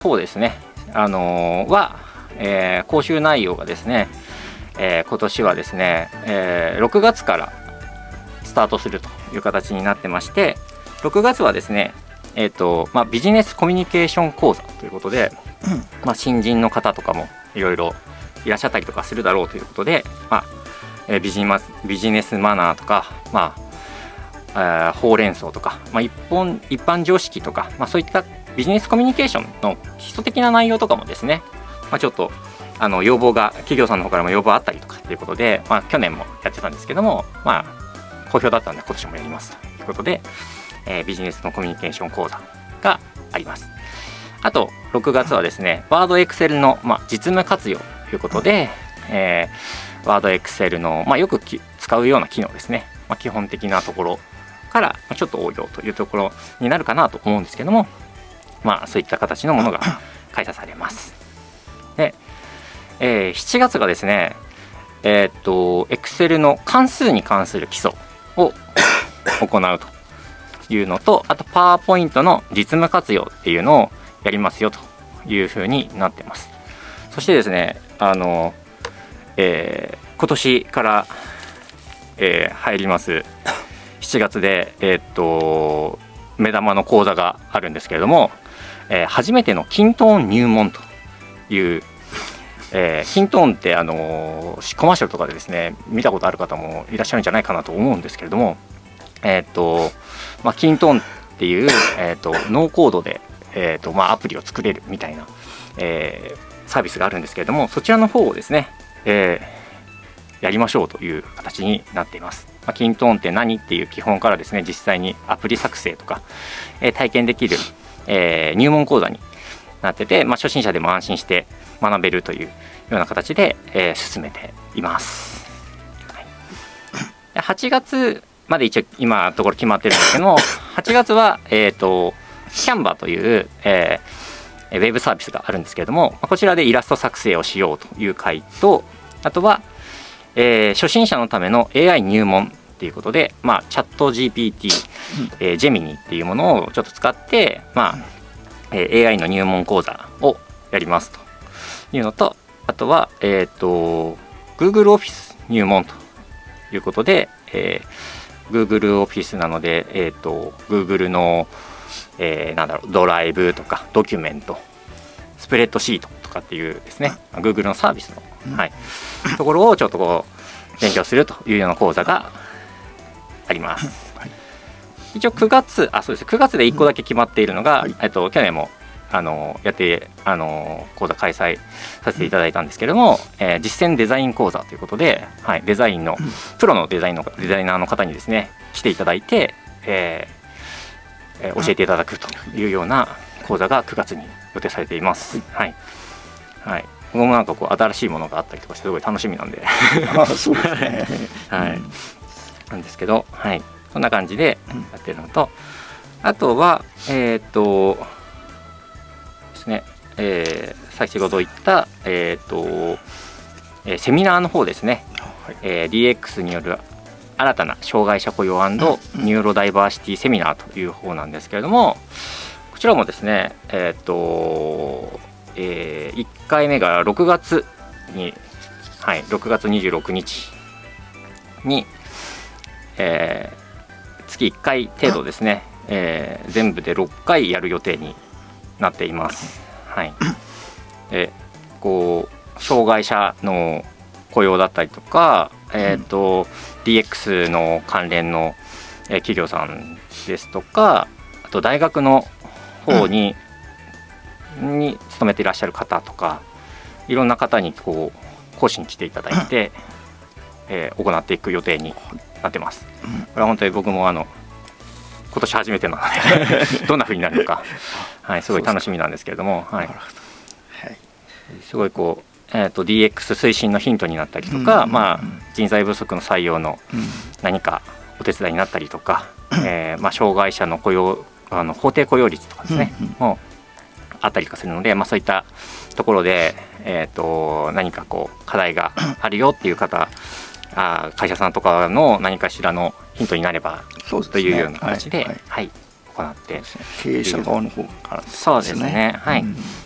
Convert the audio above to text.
方ですね、講習内容がですね、今年はですね、6月からスタートするという形になってまして、6月はですね、ビジネスコミュニケーション講座ということで、新人の方とかもいろいろいらっしゃったりとかするだろうということで、ビジネスマナーとか、ほうれん草とか、一般常識とか、そういったビジネスコミュニケーションの基礎的な内容とかもですね、ちょっと要望が企業さんの方からも要望あったりとかということで、去年もやってたんですけども、好評だったので今年もやりますということで、ビジネスのコミュニケーション講座があります。あと6月はですね、ワードエクセルの、実務活用ということで、ワードエクセルの、よく使うような機能ですね、基本的なところからちょっと応用というところになるかなと思うんですけども、そういった形のものが開催されます。で、7月がですね、エクセルの関数に関する基礎を行うというのと、あとパワーポイントの実務活用っていうのをやりますよというふうになってます。そしてですね、今年から、入ります7月で、目玉の講座があるんですけれども、初めてのキントーン入門という、キントーンってコマーシャルとかでですね見たことある方もいらっしゃるんじゃないかなと思うんですけれども、キントーンっていう、ノーコードで、アプリを作れるみたいな、サービスがあるんですけれども、そちらの方をですね、やりましょうという形になっています。キントーンって何っていう基本からですね、実際にアプリ作成とか、体験できる、入門講座になってて、初心者でも安心して学べるというような形で、進めています。8月まで一応今のところ決まってるんですけども、8月は、キャンバという、ウェブサービスがあるんですけれども、こちらでイラスト作成をしようという回と、あとは、初心者のための AI 入門っていうことで、チャット GPT、ジェミニっていうものをちょっと使って、AI の入門講座をやりますというのと、あとは、Google オフィス入門ということで、Google オフィスなので、Google の、ドライブとかドキュメント、スプレッドシートとかっていうですね、Google のサービスの、ところをちょっとこう勉強するというような講座があります。一応9月で1個だけ決まっているのが、去年もやって講座開催させていただいたんですけれども、実践デザイン講座ということで、デザインのプロのデザイナーの方にですね来ていただいて、教えていただくというような講座が9月に予定されています。僕もなんかこう新しいものがあったりとかしてすごい楽しみなんでそうですねなんですけど、そんな感じでやってるのと、あとはですね、先ほど言った、セミナーの方ですね、DX による新たな障害者雇用&ニューロダイバーシティセミナーという方なんですけれども、こちらもですね、1回目が6月に、6月26日に、月1回程度ですね、全部で6回やる予定になっています。障害者の雇用だったりとか、DX の関連の企業さんですとか、あと大学の方に勤めていらっしゃる方とか、いろんな方にこう講師に来ていただいて、行っていく予定になってます。これは本当に僕も今年初めてなのでどんな風になるのか、すごい楽しみなんですけれども、すごいこう、DX 推進のヒントになったりとか、人材不足の採用の何かお手伝いになったりとか、障害者の雇用法定雇用率とかですね、もあったりとかするので、そういったところで、何かこう課題があるよっていう方、会社さんとかの何かしらのヒントになればというような形で、行って経営者側の方からそうですね、